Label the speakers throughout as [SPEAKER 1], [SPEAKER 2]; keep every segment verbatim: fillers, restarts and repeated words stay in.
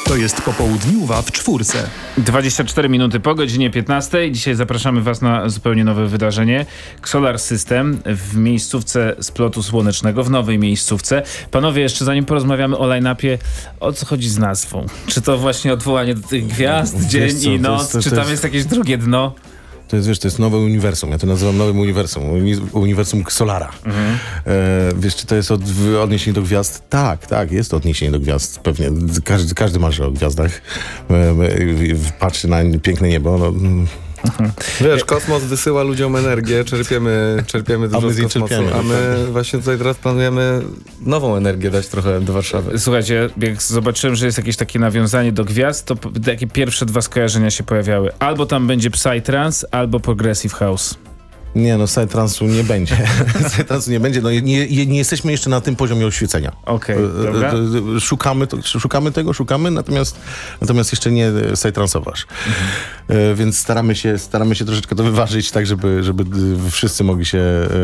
[SPEAKER 1] To jest popołudniuwa w czwórce.
[SPEAKER 2] dwadzieścia cztery minuty po godzinie piętnastej. Dzisiaj zapraszamy Was na zupełnie nowe wydarzenie. Solar System w miejscówce splotu słonecznego, w nowej miejscówce. Panowie, jeszcze zanim porozmawiamy o line-upie, o co chodzi z nazwą? Czy to właśnie odwołanie do tych gwiazd,
[SPEAKER 3] Wiesz
[SPEAKER 2] dzień
[SPEAKER 3] co,
[SPEAKER 2] i
[SPEAKER 3] to
[SPEAKER 2] noc?
[SPEAKER 3] jest- to-
[SPEAKER 2] Czy
[SPEAKER 3] to
[SPEAKER 2] tam
[SPEAKER 3] jest-
[SPEAKER 2] jest jakieś drugie dno?
[SPEAKER 3] To jest, wiesz, to jest nowe uniwersum. Ja to nazywam nowym uniwersum. Uni- Uniwersum Solara. Mhm. E, wiesz, czy to jest od, w- odniesienie do gwiazd? Tak, tak, jest to odniesienie do gwiazd. Pewnie. Każdy, każdy marzy o gwiazdach. E, e, patrzy na piękne niebo. No,
[SPEAKER 4] Wiesz, kosmos wysyła ludziom energię, czerpiemy, czerpiemy dużo
[SPEAKER 3] my
[SPEAKER 4] z
[SPEAKER 3] z niej
[SPEAKER 4] kosmosu,
[SPEAKER 3] czerpiemy,
[SPEAKER 4] a my właśnie tutaj teraz planujemy nową energię dać trochę do Warszawy.
[SPEAKER 2] Słuchajcie, jak zobaczyłem, że jest jakieś takie nawiązanie do gwiazd, to p- takie pierwsze dwa skojarzenia się pojawiały. Albo tam będzie Psytrance, albo Progressive House.
[SPEAKER 3] nie, no Psytrance'u nie będzie. Psytrance'u nie będzie. No, nie, nie, nie jesteśmy jeszcze na tym poziomie oświecenia.
[SPEAKER 2] Okej,
[SPEAKER 3] E,
[SPEAKER 2] dobra.
[SPEAKER 3] e, e, Szukamy, to, szukamy tego, szukamy, natomiast, natomiast jeszcze nie Psytrance'owasz. E, więc staramy się, staramy się troszeczkę to wyważyć, tak żeby, żeby e, wszyscy mogli się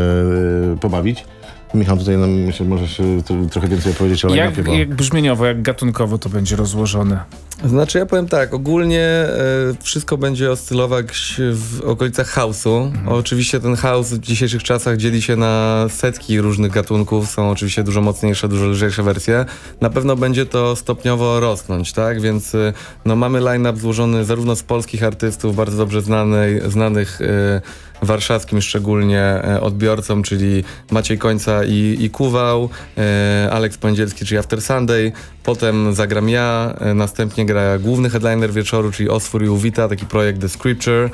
[SPEAKER 3] e, pobawić. Michał, tutaj nam, myślę, możesz e, tu trochę więcej powiedzieć o
[SPEAKER 2] Jak,
[SPEAKER 3] line-upie, bo-
[SPEAKER 2] jak brzmieniowo, jak gatunkowo to będzie rozłożone?
[SPEAKER 4] Znaczy ja powiem tak, ogólnie e, wszystko będzie oscylować w okolicach house'u.
[SPEAKER 3] Mhm.
[SPEAKER 4] Oczywiście ten house w dzisiejszych czasach dzieli się na setki różnych gatunków, są oczywiście dużo mocniejsze, dużo lżejsze wersje. Na pewno będzie to stopniowo rosnąć, tak? Więc e, no, mamy line-up złożony zarówno z polskich artystów, bardzo dobrze znanej, znanych e, warszawskim szczególnie e, odbiorcom, czyli Maciej Końca i, i Kuwał, e, Aleks Pędzielski, czyli After Sunday, potem zagram ja, e, następnie gra główny headliner wieczoru, czyli Osfur i Uwita, taki projekt The Scripture.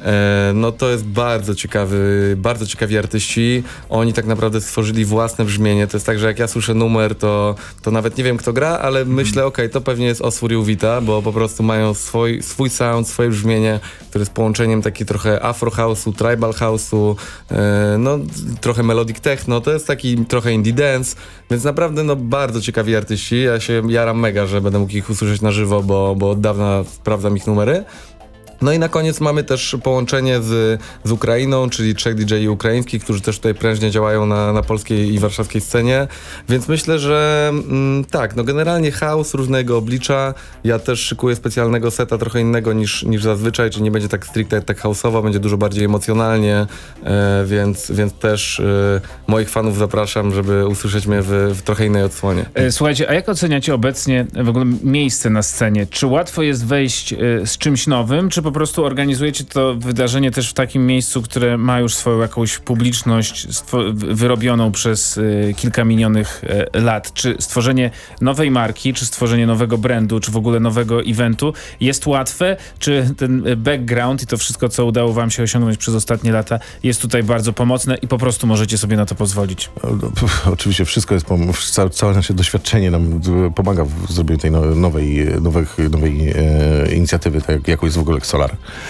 [SPEAKER 4] E, no to jest bardzo ciekawy, bardzo ciekawi artyści. Oni tak naprawdę stworzyli własne brzmienie. To jest tak, że jak ja słyszę numer, to, to nawet nie wiem kto gra, ale myślę, okej, to pewnie jest Osfur i Uwita, bo po prostu mają swój, swój sound, swoje brzmienie, które jest połączeniem taki trochę afro house'u, tribal house'u, e, no trochę melodic techno, to jest taki trochę indie dance, więc naprawdę no bardzo ciekawi artyści. Ja się jaram mega, że będę mógł ich usłyszeć na żywo, bo, bo od dawna sprawdzam ich numery. No i na koniec mamy też połączenie z, z Ukrainą, czyli trzech D J ukraińskich, którzy też tutaj prężnie działają na, na polskiej i warszawskiej scenie, więc myślę, że mm, tak, no generalnie house różnego oblicza. Ja też szykuję specjalnego seta, trochę innego niż, niż zazwyczaj, czyli nie będzie tak stricte tak house'owo, będzie dużo bardziej emocjonalnie, e, więc, więc też e, moich fanów zapraszam, żeby usłyszeć mnie w, w trochę innej odsłonie.
[SPEAKER 2] E, Słuchajcie, a jak oceniacie obecnie w ogóle miejsce na scenie? Czy łatwo jest wejść e, z czymś nowym, czy po prostu organizujecie to wydarzenie też w takim miejscu, które ma już swoją jakąś publiczność stwo- wy- wyrobioną przez e, kilka minionych e, lat? Czy stworzenie nowej marki, czy stworzenie nowego brandu, czy w ogóle nowego eventu jest łatwe? Czy ten e, background i to wszystko, co udało wam się osiągnąć przez ostatnie lata, jest tutaj bardzo pomocne i po prostu możecie sobie na to pozwolić?
[SPEAKER 3] No, pf, Oczywiście wszystko jest, pom- całe, całe nasze doświadczenie nam e, pomaga w zrobieniu tej no- nowej, nowych, nowej e, inicjatywy, tak jak- jaką jest w ogóle Solar.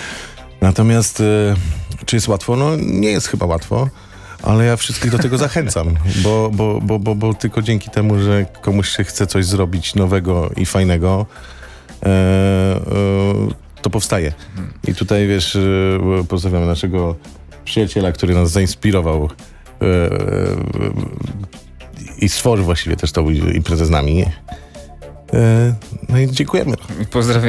[SPEAKER 3] Natomiast e, czy jest łatwo? No nie jest chyba łatwo, ale ja wszystkich do tego zachęcam, bo, bo, bo, bo, bo tylko dzięki temu, że komuś się chce coś zrobić nowego i fajnego, e, e, to powstaje. I tutaj wiesz, e, pozdrawiamy naszego przyjaciela, który nas zainspirował e, e, i stworzył właściwie też tą imprezę z nami. E, no i dziękujemy.
[SPEAKER 2] Pozdrawiam.